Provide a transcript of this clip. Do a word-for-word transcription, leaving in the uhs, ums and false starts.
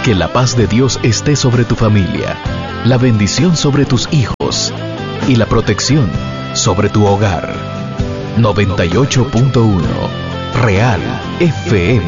Que la paz de Dios esté sobre tu familia, la bendición sobre tus hijos y la protección sobre tu hogar. noventa y ocho punto uno Real F M.